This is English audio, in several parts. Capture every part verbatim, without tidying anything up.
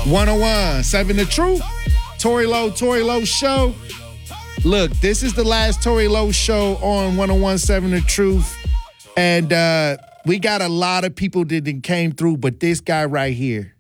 one oh one seven The Truth. Tory Lowe, Tory Lowe Show. Look, this is the last Tory Lowe show on one oh one seven The Truth. And uh, we got a lot of people that came through, but this guy right here,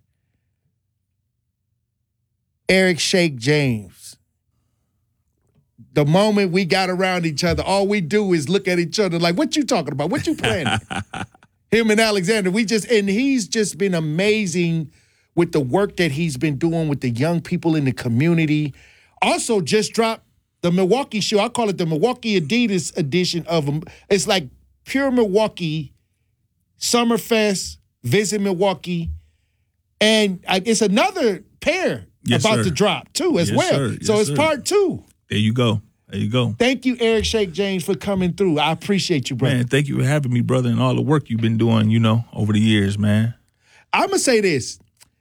Eric Shake James. The moment we got around each other, all we do is look at each other like, what you talking about? What you planning? Him and Alexander, we just, and he's just been amazing with the work that he's been doing with the young people in the community. Also just dropped the Milwaukee shoe. I call it the Milwaukee Adidas edition of them. It's like pure Milwaukee, Summerfest, Visit Milwaukee. And it's another pair yes, about sir. to drop too as yes, well. Yes, so it's sir. part two. There you go. There you go. Thank you, Eric Shake James, for coming through. I appreciate you, brother. Man, thank you for having me, brother, and all the work you've been doing, you know, over the years, man. I'm going to say this.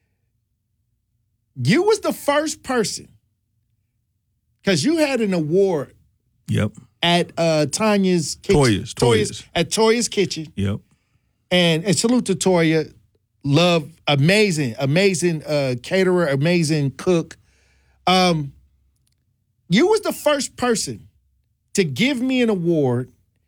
You was the first person, because you had an award Yep. at uh, Tanya's Kitchen. Toya's, Toya's. At Toya's Kitchen. Yep. And, and salute to Toya. Love, amazing, amazing uh, caterer, amazing cook. Um, you was the first person to give me an award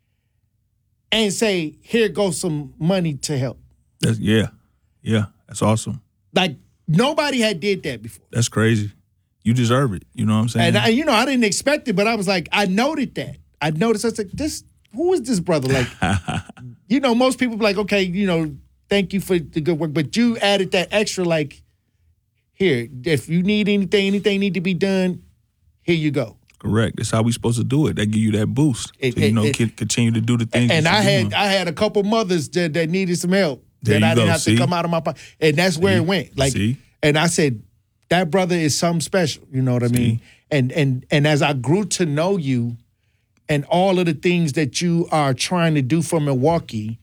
and say, here goes some money to help. That's, yeah. Yeah. That's awesome. Like, nobody had did that before. That's crazy. You deserve it. You know what I'm saying? And, I, you know, I didn't expect it, but I was like, I noted that. I noticed, I was like, this, who is this brother? Like, you know, most people be like, okay, you know, thank you for the good work. But you added that extra, like, here, if you need anything, anything need to be done, here you go. Correct. That's how we supposed to do it. They give you that boost. It, so, you it, know, it, can continue to do the things. And I had doing. I had a couple mothers that, that needed some help. There that you I didn't go. have See? to come out of my pocket. And that's where See? it went. Like, See? and I said, that brother is something special. You know what I See? mean? And and and as I grew to know you and all of the things that you are trying to do for Milwaukee,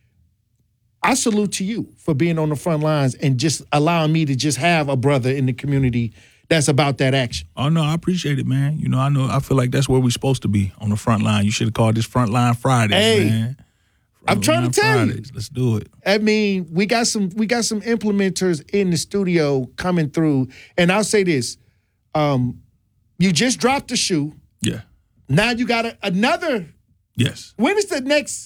I salute to you for being on the front lines and just allowing me to just have a brother in the community that's about that action. Oh, no, I appreciate it, man. You know, I know. I feel like that's where we're supposed to be, on the front line. You should have called this Frontline Fridays, Hey, man. I'm trying to tell Fridays. you. Let's do it. I mean, we got some we got some implementers in the studio coming through. And I'll say this. Um, you just dropped the shoe. Yeah. Now you got a, another. Yes. When is the next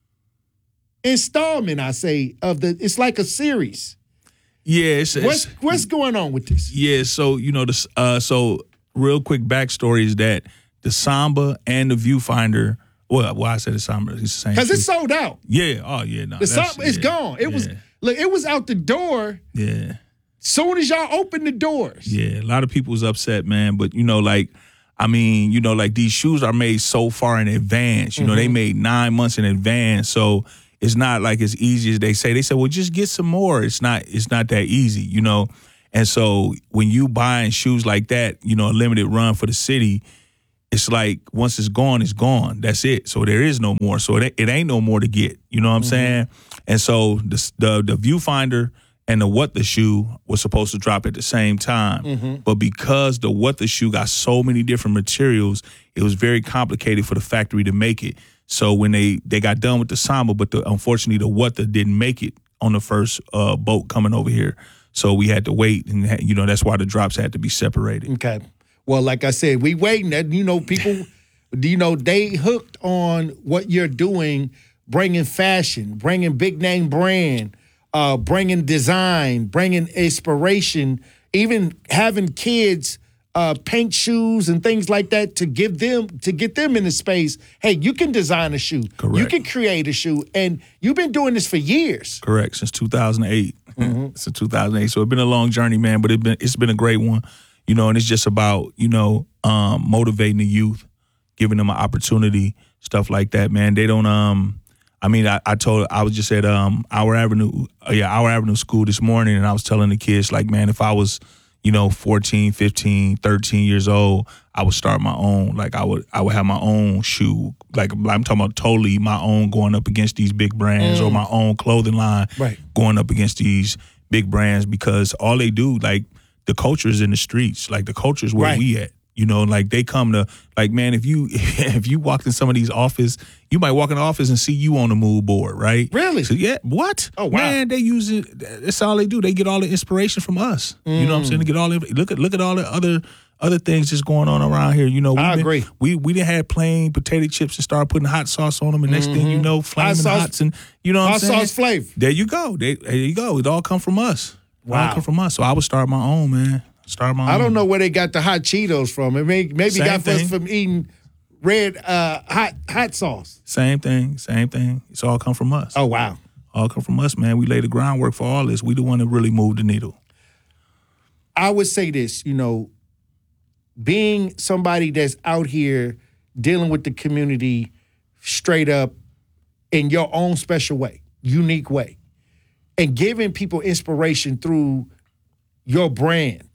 installment, I say, of the, it's like a series. Yeah. It's, What's it's, what's going on with this? yeah. So, you know, the, uh, so real quick backstory is that the Samba and the Viewfinder, well, well I said the Samba, it's the same. Because shoe. it's sold out. Yeah. Oh, yeah. No, The that's- Samba is yeah, gone. It was yeah, look, it was out the door Yeah. soon as y'all opened the doors. Yeah. A lot of people was upset, man. But, you know, like, I mean, you know, like these shoes are made so far in advance. You Mm-hmm. know, they made nine months in advance. So it's not like as easy as they say. They said, well, just get some more. It's not, it's not that easy, you know. And so when you buying shoes like that, you know, a limited run for the city, it's like once it's gone, it's gone. That's it. So there is no more. So it, it ain't no more to get. You know what I'm Mm-hmm. saying? And so the, the the Viewfinder and the What the Shoe was supposed to drop at the same time. Mm-hmm. But because the What the Shoe got so many different materials, it was very complicated for the factory to make it. So when they, they got done with the Samba, but the, unfortunately the What the didn't make it on the first uh, boat coming over here. So we had to wait, and you know that's why the drops had to be separated. Okay. Well, like I said, we waiting. That you know, people, you know, they hooked on what you're doing, bringing fashion, bringing big name brand, uh, bringing design, bringing inspiration, even having kids uh, paint shoes and things like that to give them to get them in the space. Hey, you can design a shoe. Correct. You can create a shoe, and you've been doing this for years. Correct, since two thousand eight. Mm-hmm. Since two thousand eight. So it's been a long journey, man, but it been it's been a great one. You know, and it's just about, you know, um, motivating the youth, giving them an opportunity, stuff like that, man. They don't um I mean, I, I told I was just at um our Avenue uh, yeah, our Avenue school this morning, and I was telling the kids, like, man, if I was, you know, fourteen, fifteen, thirteen years old, I would start my own. Like I would I would have my own shoe. Like I'm talking about totally my own, going up against these big brands, Mm. or my own clothing line Right. going up against these big brands, because all they do, like, the culture is in the streets. Like the culture is where Right. we at. You know, like they come to, like, man, if you if you walked in some of these offices, you might walk in the office and see you on the mood board, right? Really? So, yeah. What? Oh, wow. Man, they use it. That's all they do. They get all the inspiration from us. Mm. You know what I'm saying? They get all the, look at look at all the other other things just going on around here. You know, we I been, agree. We we didn't have plain potato chips and start putting hot sauce on them, and next mm-hmm. thing you know, flaming hot hots and you know what hot I'm saying? Hot sauce flavor. There you go. They, there you go. It all come from us. Wow. It all come from us. So I would start my own, man. Start my I own. don't know where they got the hot Cheetos from. It may, maybe Same got thing. us from eating red uh, hot hot sauce. Same thing. Same thing. It's all come from us. Oh, wow. All come from us, man. We lay the groundwork for all this. We the one that really moved the needle. I would say this, you know, being somebody that's out here dealing with the community straight up in your own special way, unique way, and giving people inspiration through your brand.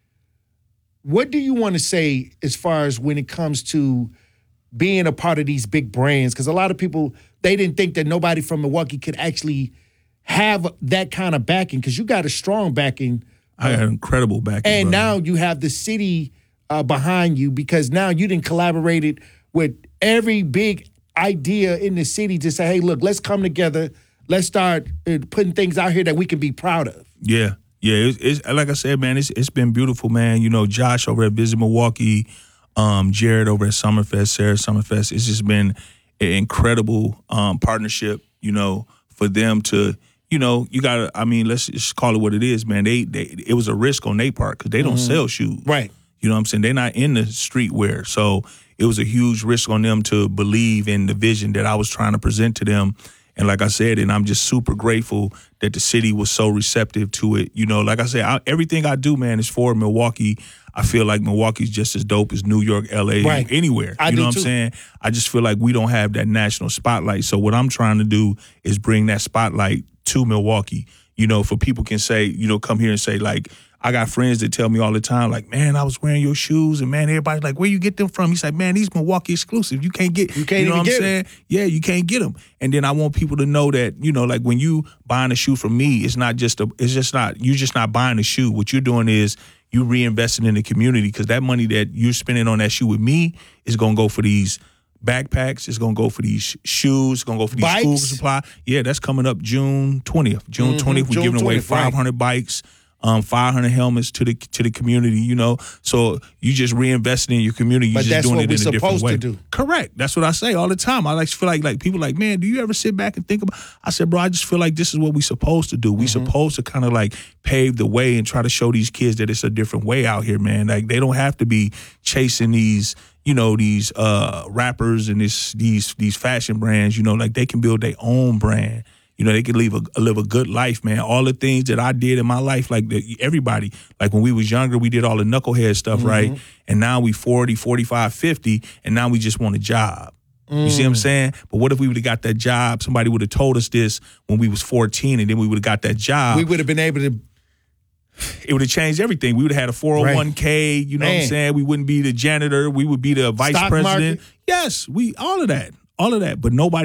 What do you want to say as far as when it comes to being a part of these big brands? Because a lot of people, they didn't think that nobody from Milwaukee could actually have that kind of backing, because you got a strong backing. I had incredible backing. And brother. now you have the city uh, behind you, because now you done collaborated with every big idea in the city to say, hey, look, let's come together. Let's start uh, putting things out here that we can be proud of. Yeah. Yeah, it's, it's like I said, man. It's it's been beautiful, man. You know, Josh over at Visit Milwaukee, um, Jared over at Summerfest, Sarah Summerfest. It's just been an incredible um, partnership. You know, for them to, you know, you gotta. I mean, let's just call it what it is, man. They they it was a risk on their part because they don't mm-hmm. sell shoes, right? You know what I'm saying? They're not in the streetwear, so it was a huge risk on them to believe in the vision that I was trying to present to them. And like I said, and I'm just super grateful that the city was so receptive to it. You know, like I said, I, everything I do, man, is for Milwaukee. I feel like Milwaukee's just as dope as New York, L A, right. anywhere. I you do know what too. I'm saying? I just feel like we don't have that national spotlight. So what I'm trying to do is bring that spotlight to Milwaukee. You know, for people can say, you know, come here and say, like, I got friends that tell me all the time, like, man, I was wearing your shoes, and man, everybody's like, where you get them from? He's like, man, these Milwaukee exclusive. You can't get, you can't you know even what I'm get saying? them. Yeah, you can't get them. And then I want people to know that, you know, like when you buying a shoe from me, it's not just a, it's just not, you're just not buying a shoe. What you're doing is you reinvesting in the community, because that money that you're spending on that shoe with me is gonna go for these backpacks. It's gonna go for these shoes. It's gonna go for these Bikes? school supply. Yeah, that's coming up June twentieth. June twentieth, Mm-hmm. we're June giving away twentieth, right. five hundred bikes. Um, five hundred helmets to the to the community, you know. So you just reinvesting in your community. You But just that's doing what it we're in a different supposed way. to do. Correct. That's what I say all the time. I like feel like like people like, man, do you ever sit back and think about? I said, bro, I just feel like this is what we supposed to do. We Mm-hmm. supposed to kind of like pave the way and try to show these kids that it's a different way out here, man. Like they don't have to be chasing these, you know, these uh, rappers and this these these fashion brands. You know, like they can build their own brand. You know, they can live a live a good life, man. All the things that I did in my life, like the, everybody, like when we was younger, we did all the knucklehead stuff, mm-hmm. right? And now we forty, forty-five, fifty, and now we just want a job. Mm. You see what I'm saying? But what if we would have got that job? Somebody would have told us this when we was fourteen, and then we would have got that job. We would have been able to. It would have changed everything. We would have had a four oh one k, you know Man. what I'm saying? We wouldn't be the janitor. We would be the vice Stock president. market. Yes, we all of that. All of that. But nobody